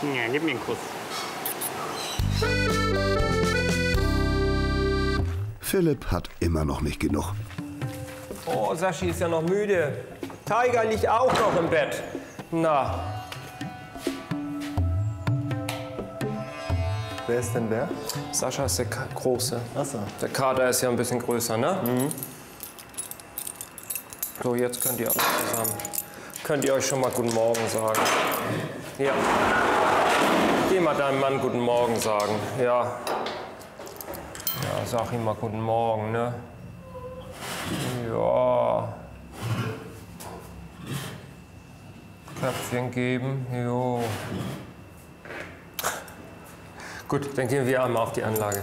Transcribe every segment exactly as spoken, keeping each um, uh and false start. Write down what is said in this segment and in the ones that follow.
Ja, gib mir einen Kuss. Philipp hat immer noch nicht genug. Oh, Saschi ist ja noch müde. Tiger liegt auch noch im Bett. Na. Wer ist denn der? Sascha ist der Ka Große. Ach so. Der Kater ist ja ein bisschen größer, ne? Mhm. So, jetzt könnt ihr alle zusammen. Könnt ihr euch schon mal Guten Morgen sagen. Ja. Geh mal deinem Mann Guten Morgen sagen. Ja. Ja, sag ihm mal Guten Morgen, ne? Ja. Köpfchen geben, jo. Gut, dann gehen wir einmal auf die Anlage.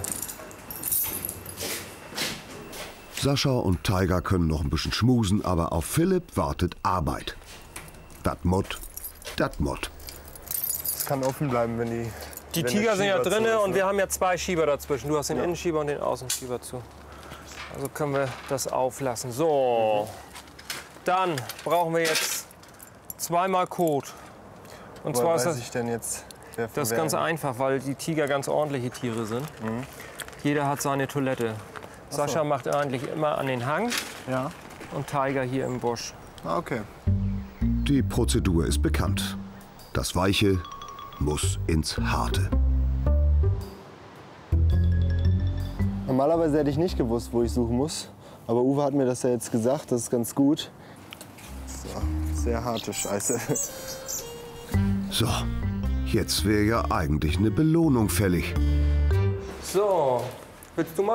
Sascha und Tiger können noch ein bisschen schmusen, aber auf Philipp wartet Arbeit. Dat Mott, dat Mott. Es kann offen bleiben, wenn die. Die wenn Tiger sind ja Schieber drin zu ist, und ne? wir haben ja zwei Schieber dazwischen. Du hast den Ja. Innenschieber und den Außenschieber zu. Also können wir das auflassen. So, dann brauchen wir jetzt zweimal Kot. Und zwar Woher ist weiß das, ich denn jetzt, wer von das ist wer? ganz einfach, weil die Tiger ganz ordentliche Tiere sind. Mhm. Jeder hat seine Toilette. so. Sascha macht eigentlich immer an den Hang Ja. und Tiger hier im Busch. Ah, okay. Die Prozedur ist bekannt. Das Weiche muss ins Harte. Normalerweise hätte ich nicht gewusst, wo ich suchen muss. Aber Uwe hat mir das ja jetzt gesagt, das ist ganz gut. So, sehr harte Scheiße. So, jetzt wäre ja eigentlich eine Belohnung fällig. So, willst du mal